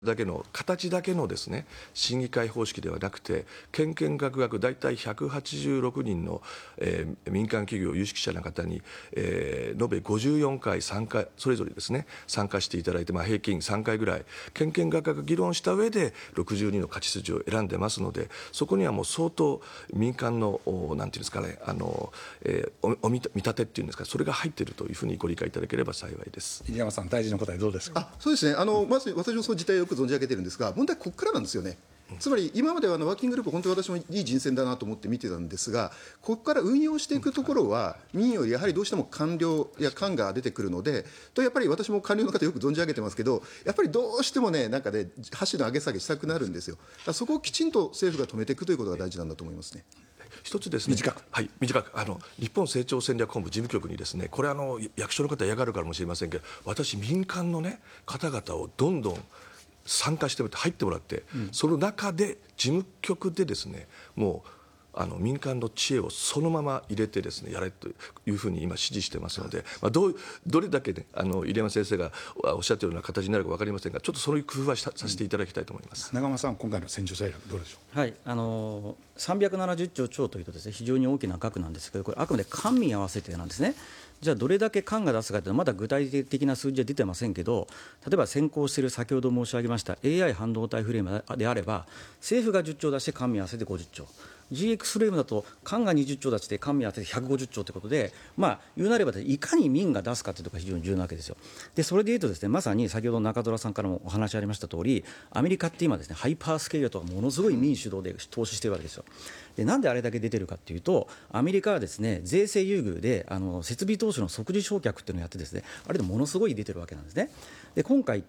だけの形だけのですね審議会方式ではなくて、けんけんがくがく大体186人の、民間企業有識者の方に、延べ54回参加、それぞれですね参加していただいて、平均3回ぐらいけんけんがくがく議論した上で62の勝ち筋を選んでますので、そこにはもう相当民間のなんていうんですかね、お見立てっていうんですか、それが入っているというふうにご理解いただければ幸いです。 入山さん、大臣の答えどうですか。 そうですね、まず私もその事態をよく存じ上げているんですが、問題はここからなんですよね。つまり今まではワーキンググループ、本当に私もいい人選だなと思って見てたんですが、ここから運用していくところは、民よりやはりどうしても官僚や官が出てくるので、やっぱり私も官僚の方よく存じ上げてますけど、やっぱりどうしてもね、なんかね、箸の上げ下げしたくなるんですよ。だからそこをきちんと政府が止めていくということが大事なんだと思いますね。 一つですね、短く日本成長戦略本部事務局にですね、これ役所の方嫌がるかもしれませんけど、私民間の、方々をどんどん参加して入ってもらって、その中で事務局でですね、もう民間の知恵をそのまま入れてですねやれというふうに今指示してますので、どれだけ、ね、入山先生がおっしゃっているような形になるか分かりませんが、ちょっとそういう工夫はさせていただきたいと思います。 長間さん、今回の戦場戦略どうでしょう。 はい、370兆超というとですね、非常に大きな額なんですけど、これあくまで官民合わせてなんですね。じゃあどれだけ官が出すかというのはまだ具体的な数字は出てませんけど、例えば先行している先ほど申し上げました AI 半導体フレームであれば、政府が10兆出して官民合わせて50兆、GX フレームだと官が20兆出して官民合わせて150兆ということで、言うなればいかに民が出すかというところが非常に重要なわけですよ。でそれでいうとですね、まさに先ほど中空さんからもお話ありました通り、アメリカって今ですね、ハイパースケールとかものすごい民主導で投資しているわけですよ。でなんであれだけ出てるかというと、アメリカはですね、税制優遇で設備投資の即時償却っていうのをやってですね、あれでものすごい出てるわけなんですね。で今回って、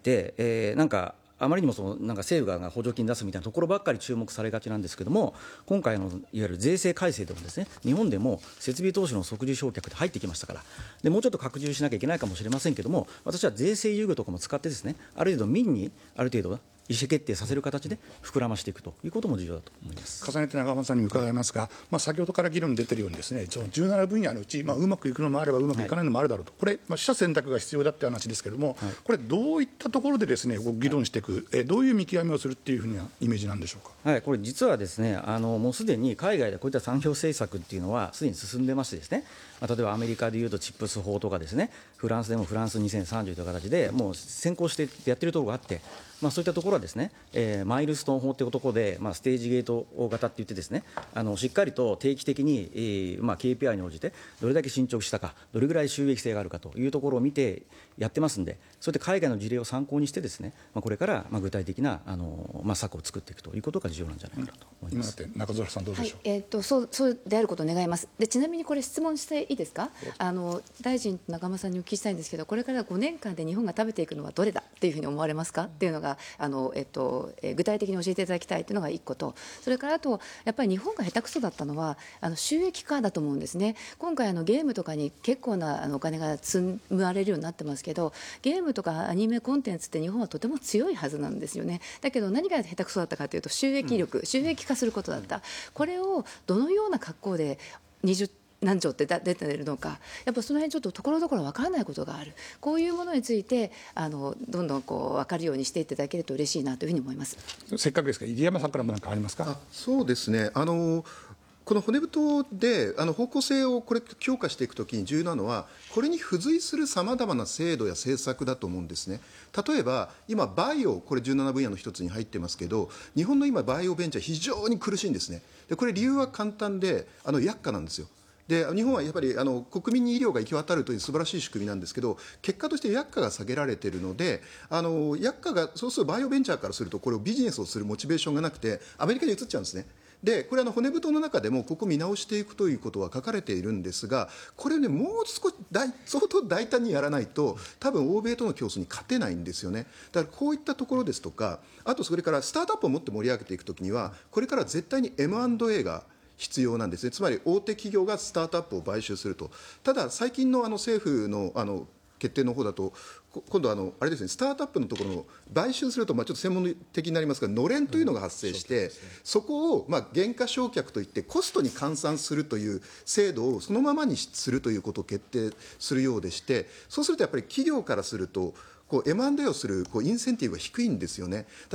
あまりにも政府側が補助金出すみたいなところばっかり注目されがちなんですけども、今回のいわゆる税制改正でもですね、日本でも設備投資の即時償却って入ってきましたから、でもうちょっと拡充しなきゃいけないかもしれませんけども、私は税制優遇とかも使ってですね、ある程度民にある程度意思決定させる形で膨らましていくということも重要だと思います。 重ねて長間さんに伺いますが、先ほどから議論に出ているようにですね、その17分野のうち、うまくいくのもあればうまくいかないのもあるだろうと、これ、取捨選択が必要だって話ですけれども、これどういったところでですね議論していく、どういう見極めをするっていうふうなイメージなんでしょうか。 はい、これ実はですね、もうすでに海外でこういった産業政策っていうのはすでに進んでましてですね、例えばアメリカでいうとチップス法とかですね、フランスでもフランス2030という形でもう先行してやってるところがあって、そういったところはですね、マイルストーン法というところで、ステージゲート型って言ってですね、しっかりと定期的に、KPI に応じてどれだけ進捗したか、どれぐらい収益性があるかというところを見てやってますんで、そういった海外の事例を参考にしてですね、これから具体的な策を作っていくということが重要なんじゃないかなと思います。 今中空さんどうでしょう。 はい、そうであることを願います。でちなみにこれ質問していいですか。大臣中間さんにお聞きしたいんですけど、これから5年間で日本が食べていくのはどれだっていうふうに思われますかっていうのが具体的に教えていただきたいというのが1個と、それからあとやっぱり日本が下手くそだったのは収益化だと思うんですね。今回ゲームとかに結構なお金が積まれるようになってますけど、ゲームとかアニメコンテンツって日本はとても強いはずなんですよね。だけど何が下手くそだったかというと収益力、収益化することだった。これをどのような格好で20何兆って出てるのか、やっぱその辺ちょっとところどころ分からないことがある。こういうものについてどんどん分かるようにしていただけると嬉しいなというふうに思います。 せっかくですから入山さんからも何かありますか。 そうですね、この骨太で方向性をこれ強化していくときに重要なのは、これに付随するさまざまな制度や政策だと思うんですね。例えば今バイオ、これ17分野の一つに入ってますけど、日本の今バイオベンチャー非常に苦しいんですね。でこれ理由は簡単で薬価なんですよ。で日本はやっぱり国民に医療が行き渡るという素晴らしい仕組みなんですけど、結果として薬価が下げられているので、薬価がそうするとバイオベンチャーからするとこれをビジネスをするモチベーションがなくてアメリカに移っちゃうんですね。でこれ骨太の中でもここを見直していくということは書かれているんですが、これねもう少し相当大胆にやらないと多分欧米との競争に勝てないんですよね。だからこういったところですとか、あとそれからスタートアップをもっと盛り上げていくときにはこれから絶対に M&A が必要なんですね。つまり大手企業がスタートアップを買収すると。ただ最近の政府の決定の方だと今度あれですね、スタートアップのところの買収するとちょっと専門的になりますが、のれんというのが発生して、そこを原価償却といってコストに換算するという制度をそのままにするということを決定するようでして、そうするとやっぱり企業からすると M&A をするインセンティブが低いんですよね。